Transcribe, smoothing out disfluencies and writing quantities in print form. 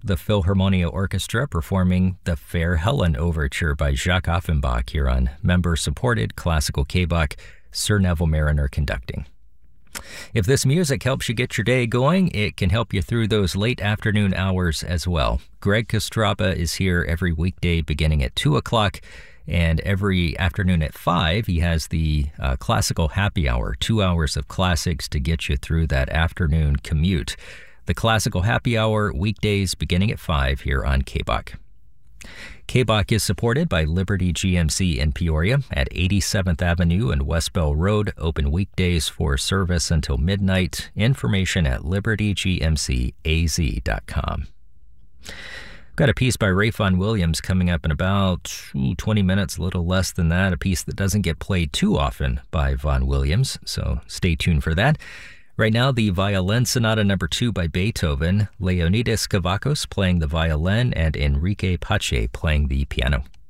the Philharmonia Orchestra performing the Fair Helen Overture by Jacques Offenbach here on member-supported classical K-Bach, Sir Neville Mariner conducting. If this music helps you get your day going, it can help you through those late afternoon hours as well. Greg Kostrapa is here every weekday beginning at 2 o'clock, and every afternoon at 5, he has the Classical Happy Hour, 2 hours of classics to get you through that afternoon commute. The Classical Happy Hour, weekdays beginning at 5 here on K-Bach. K-Bach is supported by Liberty GMC in Peoria at 87th Avenue and West Bell Road, open weekdays for service until midnight. Information at libertygmcaz.com. Got a piece by Ralph Vaughan Williams coming up in about 20 minutes, a little less than that, a piece that doesn't get played too often by Vaughan Williams, so stay tuned for that. Right now, the Violin Sonata No. 2 by Beethoven, Leonidas Kavakos playing the violin and Enrique Pache playing the piano.